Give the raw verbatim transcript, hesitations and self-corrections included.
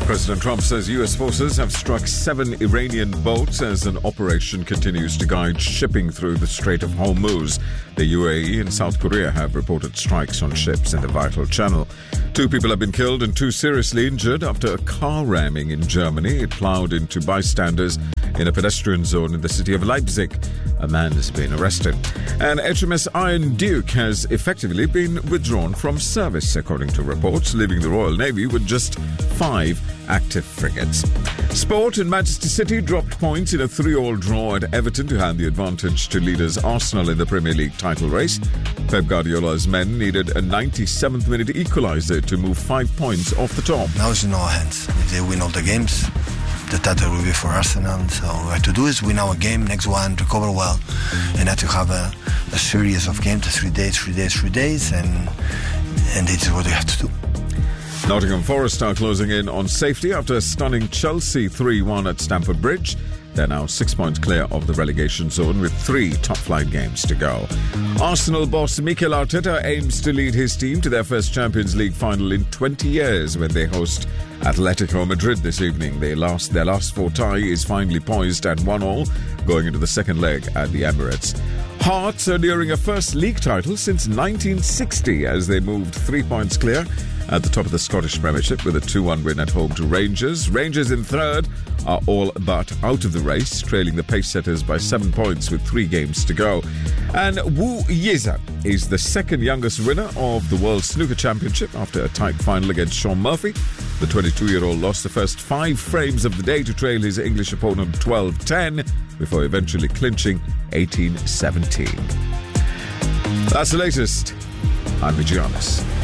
President Trump says U S forces have struck seven Iranian boats as an operation continues to guide shipping through the Strait of Hormuz. The U A E and South Korea have reported strikes on ships in the vital channel. Two people have been killed and two seriously injured after a car ramming in Germany. It ploughed into bystanders in a pedestrian zone in the city of Leipzig. A man has been arrested. And H M S Iron Duke has effectively been withdrawn from service, according to reports, leaving the Royal Navy with just five active frigates. Sport, and Manchester City dropped points in a three-all draw at Everton to hand the advantage to leaders Arsenal in the Premier League title race. Pep Guardiola's men needed a ninety-seventh minute equaliser to move five points off the top. Now it's in our hands. If they win all the games, the title will be for Arsenal. So what we have to do is win our game, next one, recover well, and have to have a, a series of games, three days, three days, three days, and and this is what we have to do. Nottingham Forest are closing in on safety after a stunning Chelsea three one at Stamford Bridge. They're now six points clear of the relegation zone with three top-flight games to go. Arsenal boss Mikel Arteta aims to lead his team to their first Champions League final in twenty years when they host Atletico Madrid this evening. They lost, their last four tie is finally poised at one all, going into the second leg at the Emirates. Hearts are nearing a first league title since nineteen sixty as they moved three points clear at the top of the Scottish Premiership with a two one win at home to Rangers. Rangers in third are all but out of the race, trailing the pace-setters by seven points with three games to go. And Wu Yizan is the second youngest winner of the World Snooker Championship after a tight final against Sean Murphy. The twenty-two-year-old lost the first five frames of the day to trail his English opponent twelve ten before eventually clinching eighteen seventeen. That's the latest. I'm Vigianis.